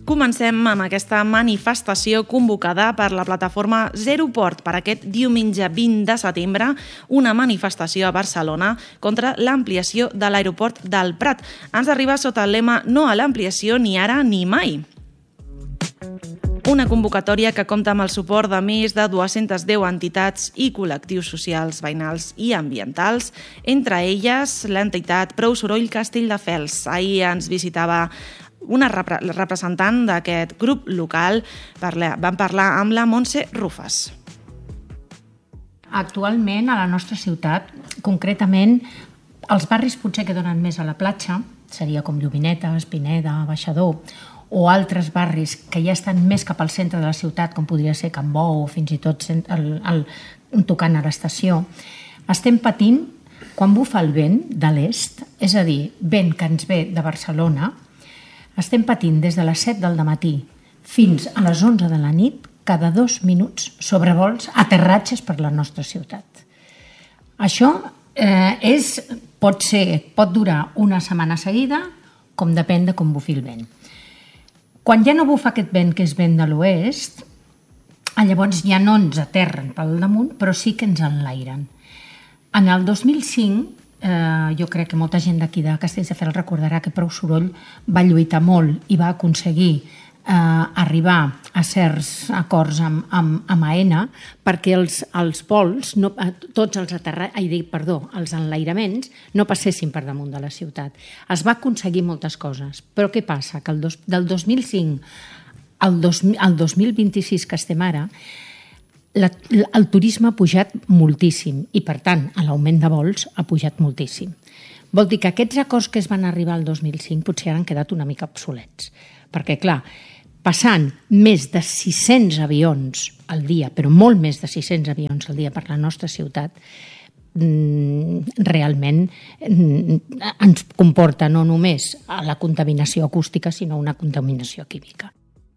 Comencem amb aquesta manifestació convocada per la plataforma Zero Port per aquest diumenge 20 de setembre, una manifestació a Barcelona contra l'ampliació de l'aeroport del Prat. Ens arriba sota el lema "No a l'ampliació ni ara ni mai". Una convocatòria que compta amb el suport de més de 210 entitats i col·lectius socials, veïnals i ambientals, entre elles l'entitat Prou Soroll Castelldefels. Ahir ens visitava una representant d'aquest grup local. Vam parlar amb la Montse Rufas. Actualment a la nostra ciutat, concretament, els barris potser que donen més a la platja, seria com Lluminetes, Pineda, Baixador, o altres barris que ja estan més cap al centre de la ciutat, com podria ser Can Bou o fins i tot tocant a l'estació, estem patint quan bufa el vent de l'est, és a dir, vent que ens ve de Barcelona, estem patint des de les 7 del matí fins a les 11 de la nit, cada 2 minuts, sobrevols, aterratges per la nostra ciutat. Això pot durar una setmana seguida, com depèn de com bufi el vent. Quan ja no bufa aquest vent, que és vent de l'oest, llavors ja no ens aterren pel damunt, però sí que ens enlairen. En el 2005, jo crec que molta gent d'aquí de Castelldefels recordarà que Prou Soroll va lluitar molt i va aconseguir arribar a certs acords amb AENA perquè els vols, tots els enlairaments no passessin per damunt de la ciutat. Es va aconseguir moltes coses, però què passa? Que del 2005 al 2026 que estem ara, el turisme ha pujat moltíssim i, per tant, l'augment de vols ha pujat moltíssim. Vol dir que aquests acords que es van arribar al 2005 potser han quedat una mica obsolets. Perquè, clar, passant més de 600 avions al dia, però molt més de 600 avions al dia per la nostra ciutat, realment ens comporta no només la contaminació acústica, sinó una contaminació química.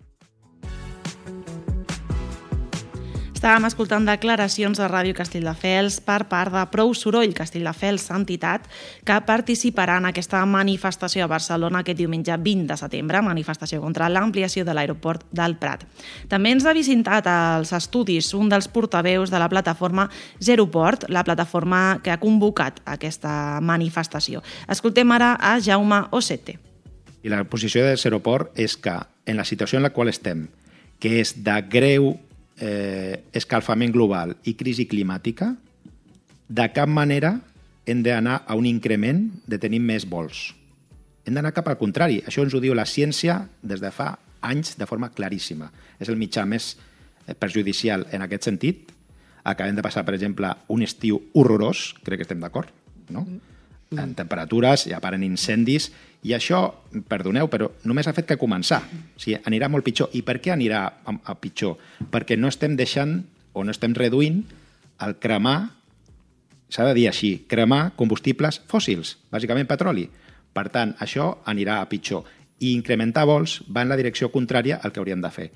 Estàvem escoltant declaracions de Ràdio Castelldefels per part de Prou Soroll Castelldefels, entitat que participarà en aquesta manifestació a Barcelona aquest diumenge 20 de setembre, manifestació contra l'ampliació de l'aeroport del Prat. També ens ha visitat als estudis un dels portaveus de la plataforma Zero Port, la plataforma que ha convocat aquesta manifestació. Escoltem ara a Jaume Osete. I la posició de Zero Port és que en la situació en la qual estem, que és de greu escalfament global i crisi climàtica, de cap manera hem d'anar a un increment de tenir més vols. Hem d'anar cap al contrari. Això ens ho diu la ciència des de fa anys de forma claríssima. És el mitjà més perjudicial en aquest sentit. Acabem de passar, per exemple, un estiu horrorós, crec que estem d'acord, no? En temperatures, ja paren incendis, i això, perdoneu, però només ha fet que començar. O sigui, anirà molt pitjor. I per què anirà a pitjor? Perquè no estem deixant o no estem reduint el cremar, s'ha de dir així, cremar combustibles fòssils, bàsicament petroli. Per tant, això anirà a pitjor. I incrementar vols va en la direcció contrària al que hauríem de fer.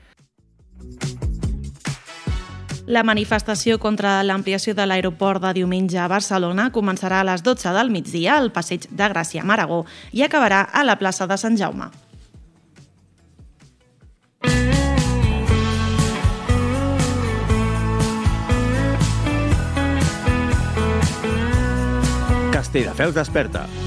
La manifestació contra l'ampliació de l'aeroport de diumenge a Barcelona començarà a les 12 del migdia al Passeig de Gràcia Maragó i acabarà a la plaça de Sant Jaume. Castelldefels desperta.